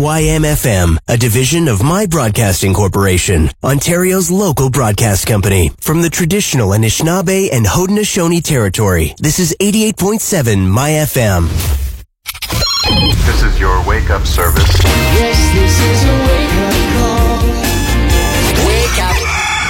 YMFM, a division of My Broadcasting Corporation, Ontario's local broadcast company. From the traditional Anishinaabe and Haudenosaunee territory, this is 88.7 My FM. This is your wake-up service. Yes, this is a wake-up call. Wake up.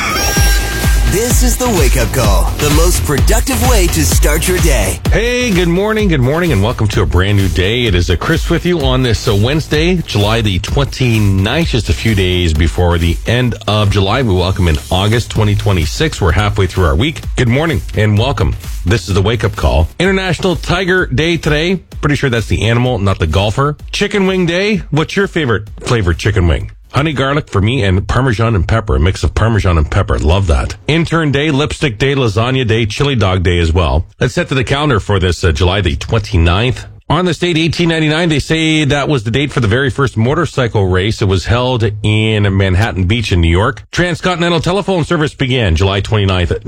This is the wake-up call, the most productive way to start your day. Hey, good morning, and welcome to a brand new day. It is Chris with you on this Wednesday, July the 29th, just a few days before the end of July. We welcome in August 2026. We're halfway through our week. Good morning and welcome. This is the wake-up call. International Tiger Day today. Pretty sure that's the animal, not the golfer. Chicken Wing Day. What's your favorite flavored chicken wing? Honey garlic for me and Parmesan and pepper, a mix of Parmesan and pepper. Love that. Intern Day, Lipstick Day, Lasagna Day, Chili Dog Day as well. Let's set to the calendar for this July the 29th. On this date, 1899, they say that was the date for the very first motorcycle race. It was held in Manhattan Beach in New York. Transcontinental telephone service began July 29th,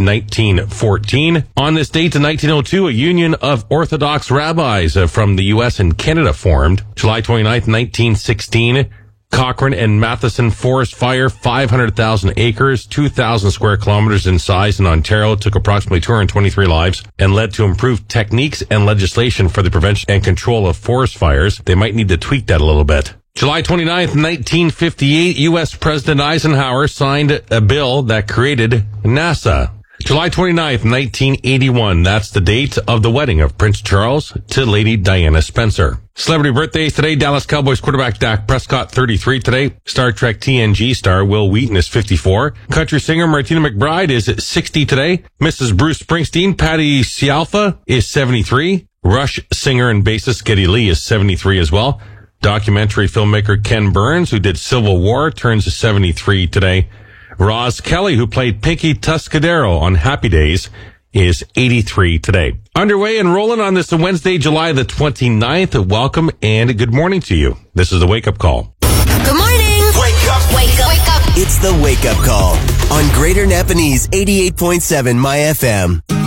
1914. On this date in 1902, a union of Orthodox rabbis from the U.S. and Canada formed. July 29th, 1916. Cochrane and Matheson forest fire, 500,000 acres, 2,000 square kilometers in size in Ontario, took approximately 223 lives and led to improved techniques and legislation for the prevention and control of forest fires. They might need to tweak that a little bit. July 29th, 1958, U.S. President Eisenhower signed a bill that created NASA. July 29th, 1981, that's the date of the wedding of Prince Charles to Lady Diana Spencer. Celebrity birthdays today, Dallas Cowboys quarterback Dak Prescott, 33 today. Star Trek TNG star Will Wheaton is 54. Country singer Martina McBride is 60 today. Mrs. Bruce Springsteen, Patti Scialfa is 73. Rush singer and bassist Geddy Lee is 73 as well. Documentary filmmaker Ken Burns, who did Civil War, turns 73 today. Roz Kelly, who played Pinky Tuscadero on Happy Days, is 83 today. Underway and rolling on this Wednesday, July the 29th. Welcome and good morning to you. This is the wake-up call. Good morning. Wake up! Wake up. Wake up. It's the wake-up call on Greater Napanese 88.7 My FM.